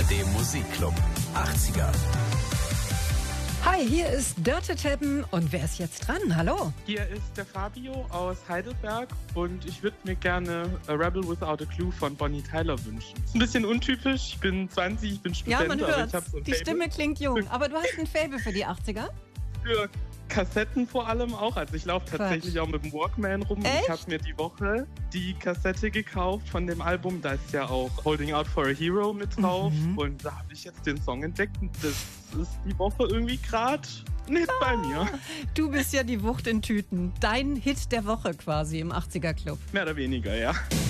ARD Musikclub 80er. Hi, hier ist Dörte Teppen und wer ist jetzt dran? Hallo. Hier ist der Fabio aus Heidelberg und ich würde mir gerne A Rebel Without a Clue von Bonnie Tyler wünschen. Ist ein bisschen untypisch, ich bin 20, ich bin Student, Ja, man aber hört, ich habe so ein die Faible Stimme klingt jung, aber du hast ein Faible für die 80er? für Kassetten vor allem auch. Also ich laufe tatsächlich auch mit dem Walkman rum. Und ich habe mir die Woche die Kassette gekauft von dem Album. Da ist ja auch Holding Out for a Hero mit drauf. Und da habe ich jetzt den Song entdeckt und das ist die Woche irgendwie gerade nicht bei mir. Du bist ja die Wucht in Tüten. Dein Hit der Woche quasi im 80er Club. Mehr oder weniger, ja.